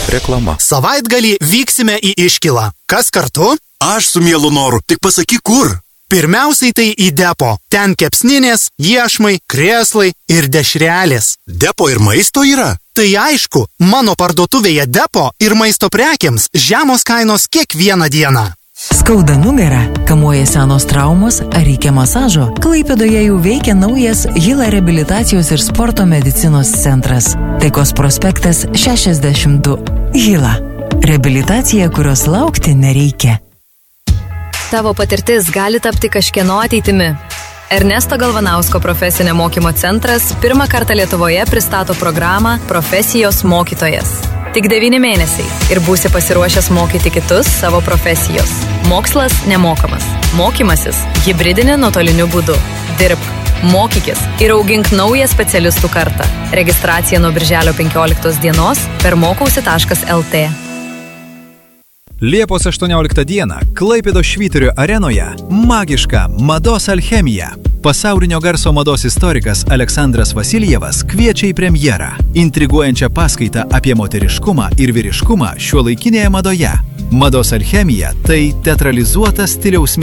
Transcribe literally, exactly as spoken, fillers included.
Reklama. Savaitgalį vyksime į Iškilą. Kas kartu? Aš su mielu noru, tik pasakyk kur. Pirmiausiai tai į depo. Ten kepsninės, iešmai, krėslai ir dešrelės. Depo ir maisto yra? Tai aišku, mano parduotuvėje depo ir maisto prekiams žemos kainos kiekvieną dieną. Skauda nugarą, kamuoja senos traumos ar reikia masažo? Klaipėdoje jau veikia naujas Hila reabilitacijos ir sporto medicinos centras. Taikos prospektas šešiasdešimt du. Hila. Reabilitacija, kurios laukti nereikia. Tavo patirtis gali tapti kažkieno ateitimi. Ernesto Galvanausko profesinio mokymo centras pirmą kartą Lietuvoje pristato programą Profesijos mokytojas. Tik devyni mėnesiai ir būsi pasiruošęs mokyti kitus savo profesijos. Mokslas nemokamas. Mokymasis hibridinė nuotoliniu būdu. Dirbk, mokykis ir augink naują specialistų kartą. Registracija nuo birželio penkioliktos dienos per mokausi taškas el tė. Liepos aštuonioliktą dieną Klaipėdos Švyturio arenoje magiška mados alchemija. Pasaulinio garso mados istorikas Aleksandras Vasiljevas kviečia į premjerą. Intriguojančią paskaitą apie moteriškumą ir vyriškumą šiuolaikinėje madoje. Mados alchemija tai teatralizuotas stiliaus